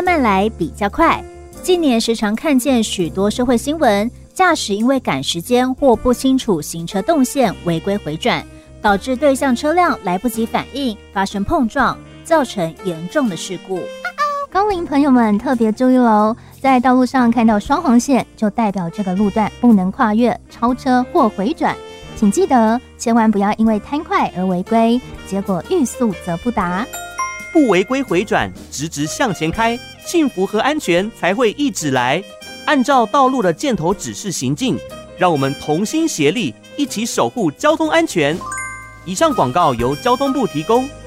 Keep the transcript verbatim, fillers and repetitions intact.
慢慢来比较快。近年时常看见许多社会新闻，驾驶因为赶时间或不清楚行车动线违规回转，导致对向车辆来不及反应，发生碰撞，造成严重的事故。 高龄朋友们特别注意喽，在道路上看到双黄线，就代表这个路段不能跨越、超车或回转。请记得，千万不要因为贪快而违规，结果欲速则不达。 不违规回转，直直向前开，幸福和安全才会一直来。按照道路的箭头指示行进，让我们同心协力，一起守护交通安全。以上广告由交通部提供。